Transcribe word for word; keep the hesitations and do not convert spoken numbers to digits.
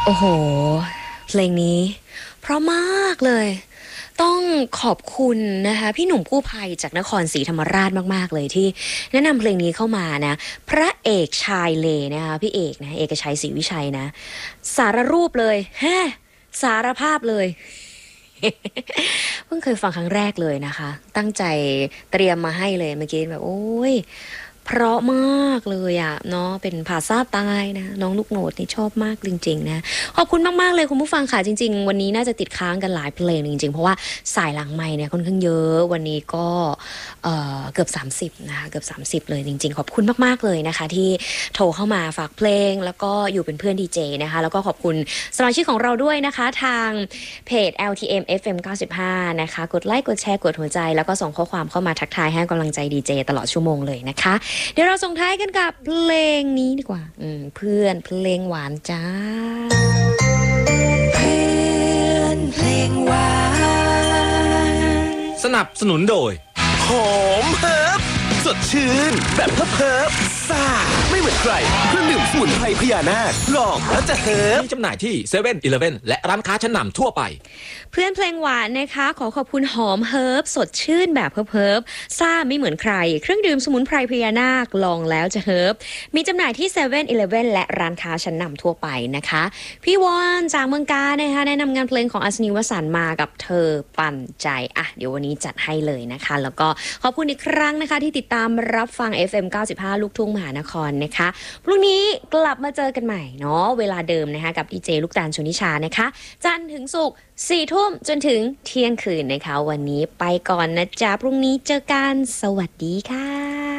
โอ้โหเพลงนี้เพราะมากเลยต้องขอบคุณนะคะพี่หนุ่มกู้ภัยจากนครศรีธรรมราชมากๆเลยที่แนะนำเพลงนี้เข้ามานะพระเอกชายเลนะคะพี่เอกนะเอกชัยศรีวิชัยนะสารรูปเลยแฮสารภาพเลย เพิ่งเคยฟังครั้งแรกเลยนะคะตั้งใจเตรียมมาให้เลยเมื่อกี้แบบโอ้ยเพราะมากเลยอะเนาะเป็นภาษาใต้นะน้องลูกโนดนี่ชอบมากจริงๆนะขอบคุณมากๆเลยคุณผู้ฟังค่ะจริงๆวันนี้น่าจะติดค้างกันหลายเพลงจริงๆเพราะว่าสายหลังไมค์เนี่ยค่อนข้างเยอะวันนี้ก็เอ่อเกือบสามสิบนะคะเกือบสามสิบเลยจริงๆขอบคุณมากๆเลยนะคะที่โทรเข้ามาฝากเพลงแล้วก็อยู่เป็นเพื่อนดีเจนะคะแล้วก็ขอบคุณสมาชิกของเราด้วยนะคะทางเพจ แอล ที เอ็ม เอฟ เอ็ม เก้าสิบห้านะคะกดไลค์กดแชร์กดหัวใจแล้วก็ส่งข้อความเข้ามาทักทายให้กำลังใจดีเจตลอดชั่วโมงเลยนะคะเดี๋ยวเราส่งท้ายกันกับเพลงนี้ดีกว่าเพื่อนเพลงหวานจ้าเพื่อนเพลงหวานสนับสนุนโดยหอมเฮิร์บสดชื่นแบบเฮิร์บเฮิร์บซ่าไม่เหมือนใครเครื่องดื่มสมุนไพรพญานาคลองแล้วจะเฮิร์บมีจำหน่ายที่เซเว่นอีเลฟเว่นและร้านค้าชั้นนำทั่วไปเพื่อนเพลงหวานนะคะขอขอบคุณหอมเฮิร์บสดชื่นแบบเฮิร์บเฮิร์บซ่าไม่เหมือนใครเครื่องดื่มสมุนไพรพญานาคลองแล้วจะเฮิร์บมีจำหน่ายที่เซเว่นอีเลฟเว่นและร้านค้าชั้นนำทั่วไปนะคะพี่วอนจากเมืองกาญนะคะแนะนำงานเพลงของอัศนีวสันต์มากับเธอปั่นใจอ่ะเดี๋ยววันนี้จัดให้เลยนะคะแล้วก็ขอบคุณอีกครั้งนะคะที่ติดตามรับฟัง เอฟ เอ็ม เก้าสิบห้า ลูกทุ่งมหานครนะคะพรุ่งนี้กลับมาเจอกันใหม่เนาะเวลาเดิมนะคะกับดีเจลูกตาลชนิชานะคะจันทร์ถึงศุกร์สี่ทุ่มจนถึงเที่ยงคืนนะคะวันนี้ไปก่อนนะจ๊ะพรุ่งนี้เจอกันสวัสดีค่ะ